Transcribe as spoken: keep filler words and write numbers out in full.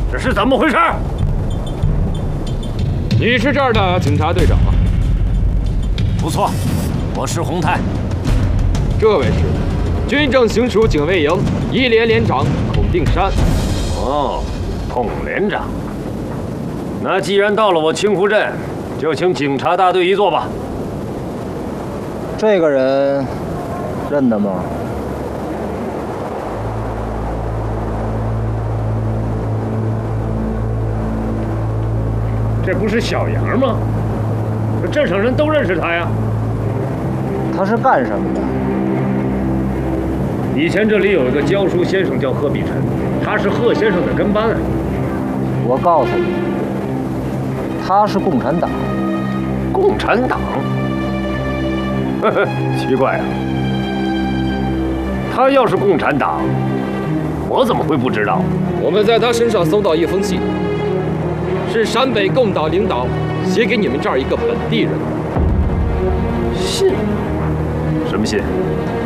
这是怎么回事？ 你是这儿的警察队长吗？ 不错，我是洪泰。 这位是军政行署警卫营一连连长孔定山。 哦，孔连长。那既然到了我清湖镇，就请警察大队一座吧。 这个人认得吗？ 这不是小杨吗？这镇上人都认识他呀。 他是干什么的？ 以前这里有一个教书先生叫贺必臣，他是贺先生的跟班啊。 我告诉你，他是共产党。 共产党？呵呵，奇怪啊。他要是共产党，我怎么会不知道？ 我们在他身上搜到一封信，是陕北共党领导写给你们这儿一个本地人。 信？什么信？